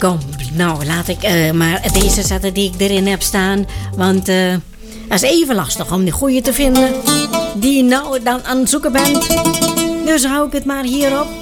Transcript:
Kom, nou laat ik maar deze zetten die ik erin heb staan. Want dat is even lastig om die goede te vinden. Die je nou dan aan het zoeken bent. Dus hou ik het maar hierop.